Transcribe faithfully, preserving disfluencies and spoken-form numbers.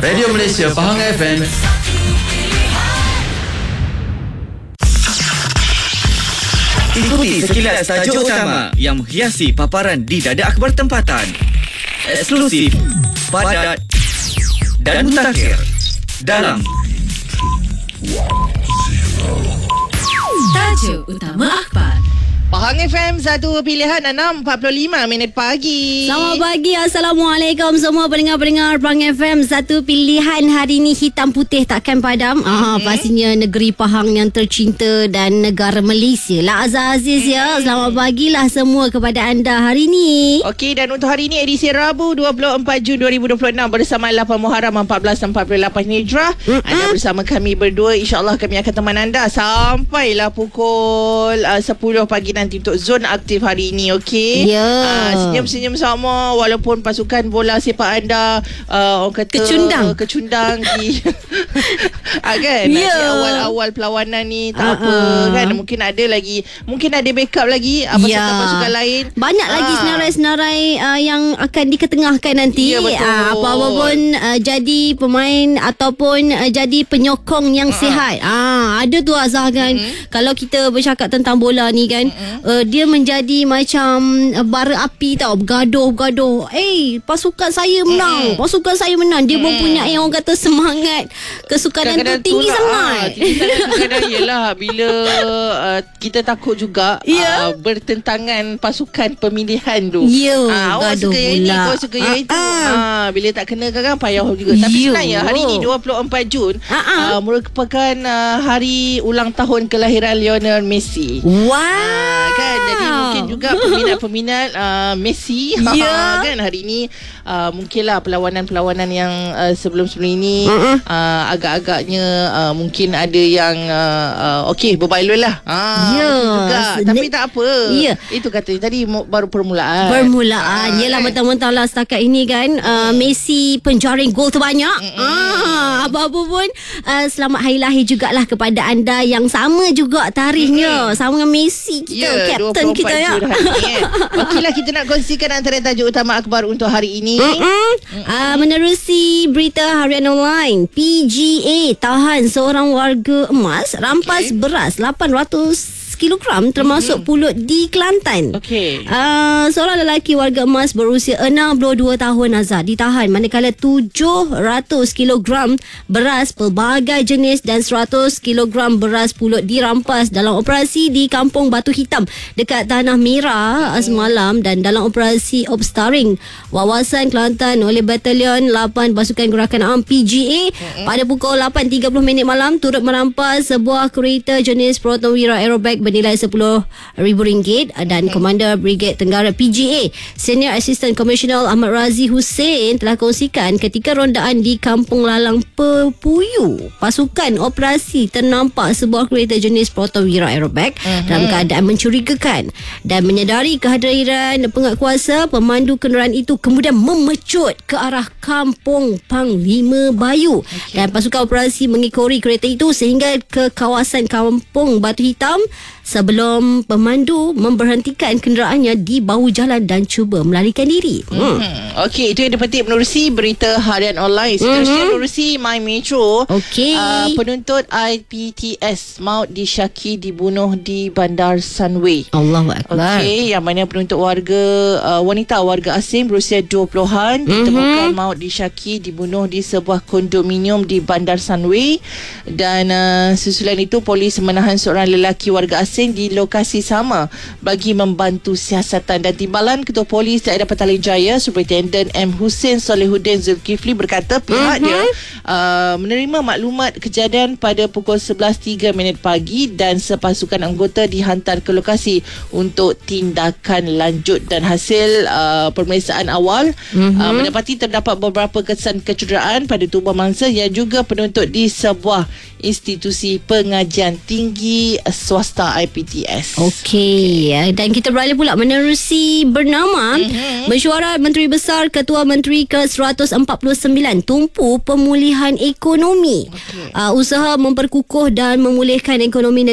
Radio Malaysia Pahang F M. Ikuti sekilas tajuk utama yang menghiasi paparan di Dada Akhbar Tempatan. Eksklusif, padat dan mutakhir dalam Tajuk Utama Akhbar. Pahang F M, satu pilihan enam empat puluh lima minit pagi. Selamat pagi, Assalamualaikum semua pendengar-pendengar Pahang F M. Satu pilihan hari ni hitam putih takkan padam. Ah, mm-hmm. Pastinya negeri Pahang yang tercinta dan negara Malaysia lah, Azhar Aziz. Mm-hmm. Ya, selamat pagilah semua kepada anda hari ni. Okey, dan untuk hari ni edisi Rabu dua puluh empat Jun dua ribu dua puluh enam bersama lapan Muharram empat belas empat puluh lapan Hijrah. Mm-hmm. Anda bersama kami berdua, insya-Allah kami akan teman anda sampailah pukul uh, sepuluh pagi nanti untuk zon aktif hari ini. Okey. Ya. Uh, senyum-senyum sama walaupun pasukan bola sepak anda uh, orang kata kecundang kecundang di ah, kan ya. awal-awal perlawanan ni tak uh-uh. apa kan, mungkin ada lagi mungkin ada backup lagi apa ya. pasukan lain. Banyak lagi Ah. senarai-senarai uh, yang akan diketengahkan nanti. Ya, betul. Uh, apa-apa pun uh, jadi pemain ataupun uh, jadi penyokong yang uh-huh. sihat. Ah, ada tu Azhar kan. Uh-huh. Kalau kita bercakap tentang bola ni kan, uh-huh. uh, dia menjadi macam uh, bara api tau, bergaduh-gaduh. Eh, pasukan saya menang. Uh-huh. Pasukan saya menang. Dia uh-huh. mempunyai orang kata semangat kesukaran tu tinggi lah, sangat. Kadang-kadang yelah bila uh, kita takut juga yeah. uh, bertentangan pasukan pemilihan tu. Ya, uh, awak gaduh suka yang pula. ini, kau suka yang itu. Uh-uh. Uh, bila tak kena kadang payah juga. Tapi Yo. sebenarnya hari ni dua puluh empat Jun uh-uh. uh, merupakan uh, hari ulang tahun kelahiran Lionel Messi. Wow. Uh, kan, jadi mungkin juga peminat-peminat uh, Messi yeah. kan hari ni uh, mungkinlah perlawanan-perlawanan yang uh, sebelum-sebelum ini uh-uh. uh, agak-agaknya uh, mungkin ada yang uh, uh, okey berbaloi lah. Ah, ya, juga. Sen- Tapi tak apa. Ya. Itu katanya tadi baru permulaan. Permulaan. Yelah, kan? mentang-mentang lah setakat ini kan uh, Messi penjaring gol terbanyak. Ah, apa-apa pun uh, selamat hari lahir jugalah kepada anda yang sama juga tarikhnya. Mm-hmm. Sama dengan Messi kita, yeah, kapten kita ya. Eh. Okeylah, kita nak kongsikan antara tajuk utama akhbar untuk hari ini. Mm-hmm. Uh, menerusi berita harian online, P G A tahan seorang warga emas rampas okay. beras lapan ratus kilogram termasuk mm-hmm. pulut di Kelantan. Okey. Uh, seorang lelaki warga emas berusia enam puluh dua tahun Azhar ditahan manakala tujuh ratus kilogram beras pelbagai jenis dan seratus kilogram beras pulut dirampas dalam operasi di Kampung Batu Hitam dekat Tanah Merah mm. semalam, dan dalam operasi Obstaring Wawasan Kelantan oleh Batalion lapan Pasukan Gerakan Awam P G A mm-hmm. pada pukul lapan tiga puluh minit malam turut merampas sebuah kereta jenis Protonwira Aerobag bernilai sepuluh ribu ringgit dan Komander Brigade Tenggara P G A Senior Assistant Commissioner Ahmad Razi Hussein telah kongsikan ketika rondaan di Kampung Lalang Pepuyu pasukan operasi ternampak sebuah kereta jenis Protonwira Aerobag uh-huh. dalam keadaan mencurigakan, dan menyedari kehadiran penguatkuasa, pemandu kenderaan itu kemudian memecut ke arah Kampung Panglima Bayu okay. dan pasukan operasi mengikori kereta itu sehingga ke kawasan Kampung Batu Hitam sebelum pemandu memberhentikan kenderaannya di bahu jalan dan cuba melarikan diri. Hmm. Hmm. Okey, itu yang dipetik menerusi berita harian online. Seterusnya mm-hmm. menerusi My Metro. Okey. Uh, penuntut I P T S maut disyaki dibunuh di Bandar Sunway. Allahu Akbar. Okey, yang mana penuntut warga uh, wanita warga asing berusia dua puluhan mm-hmm. ditemukan maut disyaki dibunuh di sebuah kondominium di Bandar Sunway, dan uh, susulan itu polis menahan seorang lelaki warga asing di lokasi sama bagi membantu siasatan. Dan timbalan Ketua Polis Daerah Petaling Jaya Superintendent M. Hussein Solihuddin Zulkifli berkata pihaknya mm-hmm. uh, menerima maklumat kejadian pada pukul sebelas tiga minit pagi dan sepasukan anggota dihantar ke lokasi untuk tindakan lanjut, dan hasil uh, pemeriksaan awal mm-hmm. uh, mendapati terdapat beberapa kesan kecederaan pada tubuh mangsa yang juga penuntut di sebuah institusi pengajian tinggi swasta I P T S. Okey, okay. Dan kita beralih pula menerusi bernama mm-hmm. Mesyuarat Menteri Besar Ketua Menteri ke seratus empat puluh sembilan tumpu pemulihan ekonomi. Okay. Uh, usaha memperkukuh dan memulihkan ekonomi